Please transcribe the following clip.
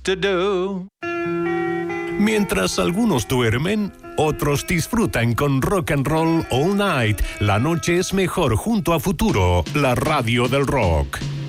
to do. Mientras algunos duermen, otros disfrutan con Rock and Roll All Night. La noche es mejor junto a Futuro, la radio del rock.